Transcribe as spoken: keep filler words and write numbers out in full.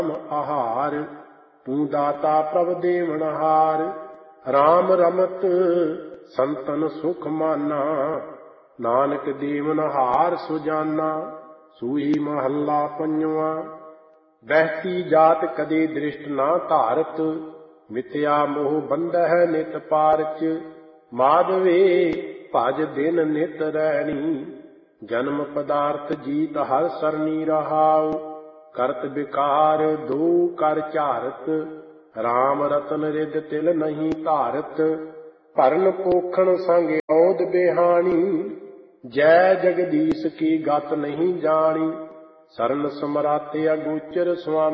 आहार तू दाता प्रभ देवनहार। राम रमत संतन सुख माना नानक देवनहार सुजाना। सूही महला पंजवा। बहती जात कदे दृष्ट ना धारत मिथ्या मोह बंधह नित पारच। माधवे भज दिन नित रैणी जन्म पदार्थ जीत हर सरनी रहाउ। करत विकार दो कर चारत राम रतन रिद तिल नहीं धारत। भरन पोखण संग औद बिहानी जय जगदीश की गत नहीं जानी। सरन समराते अगोचर स्वामी